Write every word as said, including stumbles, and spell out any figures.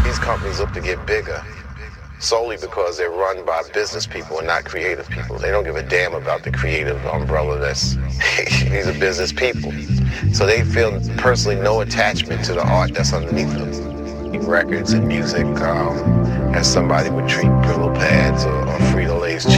these companies look to get bigger solely because they're run by business people and not creative people. They don't give a damn about the creative umbrella. That's these are business people. So they feel personally no attachment to the art that's underneath them. Records and music um, as somebody would treat Brillo pads or, or Frito-Lay's chips.